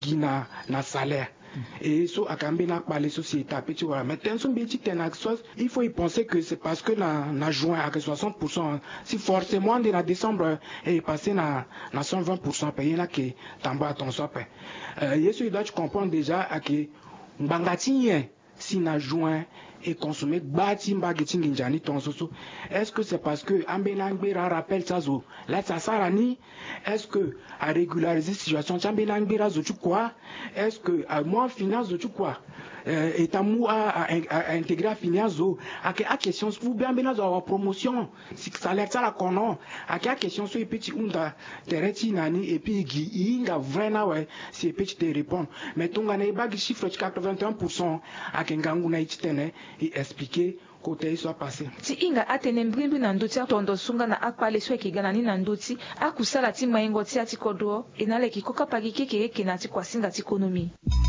gina na salaire. Et so akambe na parler société petit voilà mais tension petit il faut y penser que c'est parce que na juin à 60% si forcément de la décembre est passé na 120% payé là que tamba ton sope yeso il doit comprendre déjà à que mbangati si na juin et consommer bati mbageti nginjani ton soso est-ce que c'est parce que ambenangbera rappelle ça zo là ça sarani est-ce que à régulariser situation ambenangbera zo tu quoi est-ce que à moi finance zo tu quoi et tamu à intégrer finance zo à question vous bien benazo à promotion si ça l'air ça la kono à question sur petit unda tereti nani et puis inga vraiment ouais c'est petit te répondre mais tonga na bagi chiffre 81% à kengangu na itene et expliquer côté soit passé. Ti inga atene mbrimbi na ndoti atondo sunga na akpale swe kigana ni na ndoti akusala ti maingo ti ati kodro enale kikoka pagi keke na ti kwasinga ti ekonomi.